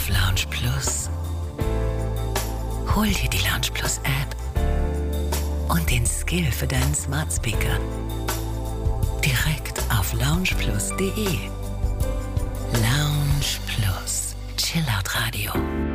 auf Lounge Plus. Hol dir die Lounge Plus App und den Skill für deinen Smart Speaker direkt auf loungeplus.de. Lounge Plus, Chillout Radio.